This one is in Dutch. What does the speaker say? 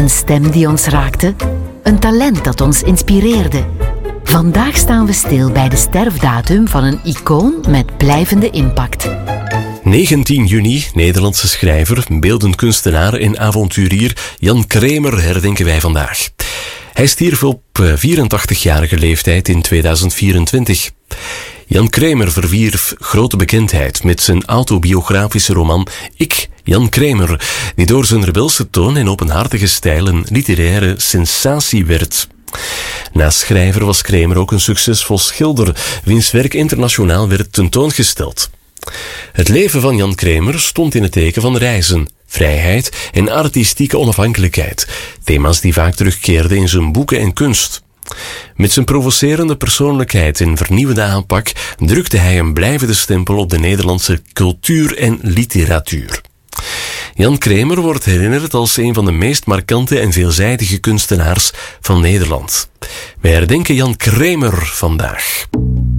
Een stem die ons raakte, een talent dat ons inspireerde. Vandaag staan we stil bij de sterfdatum van een icoon met blijvende impact. 19 juni, Nederlandse schrijver, beeldend kunstenaar en avonturier Jan Kramer herdenken wij vandaag. Hij stierf op 84-jarige leeftijd in 2024. Jan Kramer verwierf grote bekendheid met zijn autobiografische roman Ik, Jan Kramer, die door zijn rebelse toon en openhartige stijl een literaire sensatie werd. Naast schrijver was Kramer ook een succesvol schilder, wiens werk internationaal werd tentoongesteld. Het leven van Jan Kramer stond in het teken van reizen, vrijheid en artistieke onafhankelijkheid, thema's die vaak terugkeerden in zijn boeken en kunst. Met zijn provocerende persoonlijkheid en vernieuwende aanpak drukte hij een blijvende stempel op de Nederlandse cultuur en literatuur. Jan Kramer wordt herinnerd als een van de meest markante en veelzijdige kunstenaars van Nederland. Wij herdenken Jan Kramer vandaag.